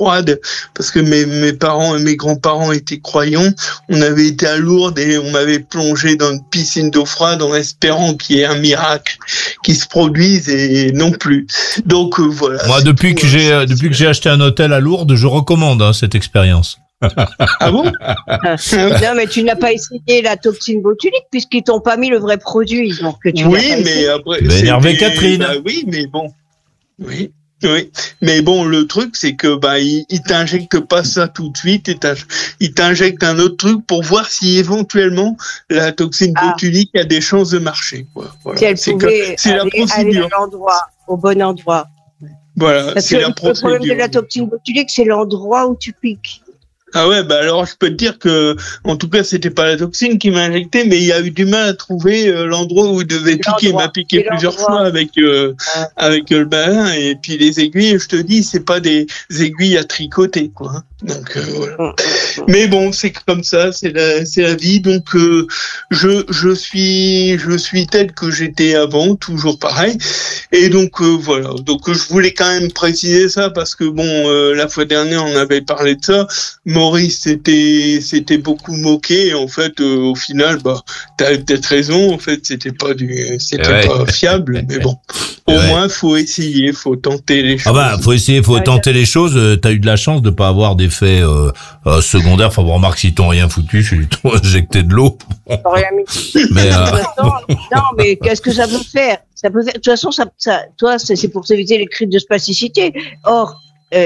froide, parce que mes parents et mes grands-parents étaient croyants. On avait été à Lourdes et on m'avait plongé dans une piscine d'eau froide en espérant qu'il y ait un miracle qui se produise, et non plus. Donc voilà. Moi, depuis que j'ai acheté un hôtel à Lourdes, je recommande cette expérience. Ah bon? Non, mais tu n'as pas essayé la toxine botulique puisqu'ils t'ont pas mis le vrai produit. Donc tu oui, mais après. Énervé Catherine. Bah, oui, mais bon. Oui. Mais bon, le truc, c'est que il t'injecte pas ça tout de suite, et il t'injecte un autre truc pour voir si éventuellement la toxine botulique a des chances de marcher. Voilà. Si elle pouvait aller à l'endroit, au bon endroit. Voilà, parce c'est que la procédure. Le problème de la toxine botulique, c'est l'endroit où tu piques. Ah ouais, alors je peux te dire que, en tout cas, c'était pas la toxine qui m'a injecté, mais il y a eu du mal à trouver l'endroit où il devait piquer. Il m'a piqué plusieurs fois avec le balin, et puis les aiguilles, je te dis, c'est pas des aiguilles à tricoter, quoi. Donc voilà. Mais bon, c'est comme ça, c'est la vie. Donc je suis tel que j'étais avant, toujours pareil. Et donc voilà. Donc je voulais quand même préciser ça parce que bon, la fois dernière on avait parlé de ça. Maurice s'était beaucoup moqué. Et en fait, au final, t'as peut-être raison. En fait, c'était pas fiable. Mais bon, au moins faut essayer, faut tenter les choses. Faut essayer, faut tenter les choses. T'as eu de la chance de pas avoir d'effets secondaires. Enfin, bon, remarque, s'ils t'ont rien foutu, je t'ont injecté de l'eau. Rien mis. Mais non, mais qu'est-ce que ça peut faire? Ça peut faire. De toute façon, toi, c'est pour t'éviter les crises de spasticité. Or,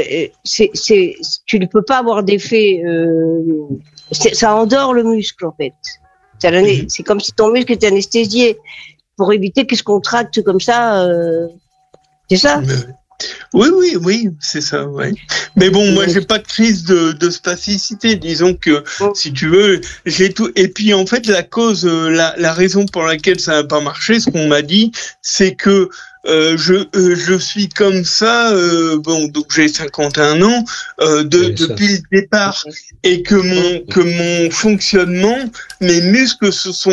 tu ne peux pas avoir d'effet. Ça endort le muscle, en fait. C'est comme si ton muscle était anesthésié pour éviter qu'il se contracte comme ça. C'est ça. Oui, c'est ça, ouais. Mais bon, moi, j'ai pas de crise de spasticité. Disons que, si tu veux, j'ai tout. Et puis, en fait, la raison pour laquelle ça n'a pas marché, ce qu'on m'a dit, c'est que je suis comme ça, donc j'ai 51 ans, depuis le départ, et que mon fonctionnement, mes muscles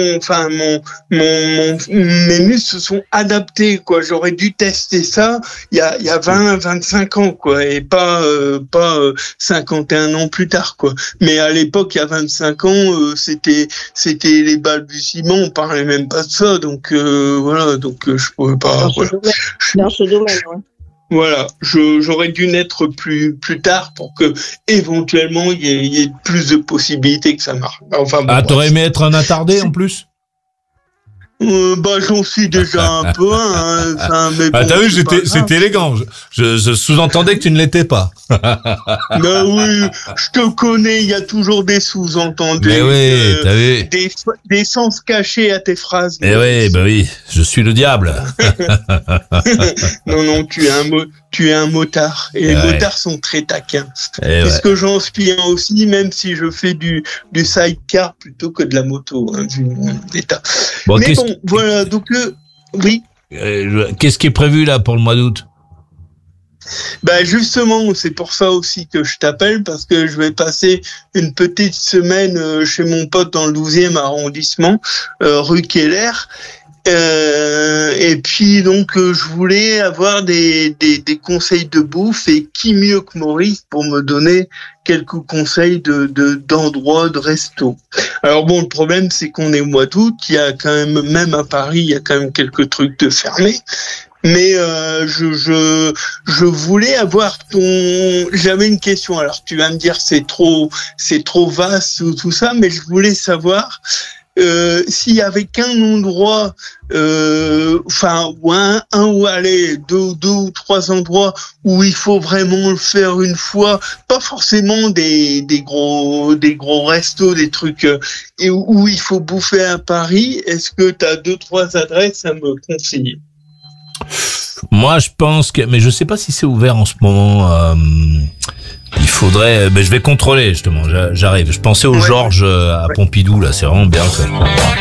mes muscles se sont adaptés, quoi. J'aurais dû tester ça il y a 25 ans, quoi, et pas 51 ans plus tard, quoi. Mais à l'époque, il y a 25 ans, c'était les balbutiements, on parlait même pas de ça, donc voilà, donc je pouvais pas. Dans ce domaine, ouais. Voilà, j'aurais dû naître plus tard pour que éventuellement il y ait plus de possibilités que ça marche. Enfin, bon, t'aurais aimé être un attardé en plus? J'en suis déjà un peu, mais bon, t'as vu, c'était élégant. Je sous-entendais que tu ne l'étais pas. Ben oui, je te connais, il y a toujours des sous-entendus. Mais oui, t'as vu. Des sens cachés à tes phrases. Mais oui, je suis le diable. Non, tu es un motard. Et les motards sont très taquins. C'est ce que j'en suis aussi, même si je fais du sidecar plutôt que de la moto, vu mon état. Bon, mais bon, voilà, donc oui. Qu'est-ce qui est prévu là pour le mois d'août? Justement, c'est pour ça aussi que je t'appelle, parce que je vais passer une petite semaine chez mon pote dans le 12e arrondissement, rue Keller. Et puis donc je voulais avoir des conseils de bouffe, et qui mieux que Maurice pour me donner quelques conseils d'endroits, de resto. Alors bon, le problème c'est qu'on est au mois d'août, il y a quand même à Paris, il y a quand même quelques trucs de fermés. Mais je voulais avoir j'avais une question. Alors tu vas me dire c'est trop vaste tout ça, mais je voulais savoir s'il y avait qu'un endroit, deux ou trois endroits où il faut vraiment le faire une fois, pas forcément des gros restos, des trucs, et où il faut bouffer à Paris. Est-ce que tu as 2-3 adresses à me conseiller? Moi, je pense mais je sais pas si c'est ouvert en ce moment. Il faudrait, je vais contrôler justement. J'arrive. Je pensais au Georges à Pompidou là, c'est vraiment bien.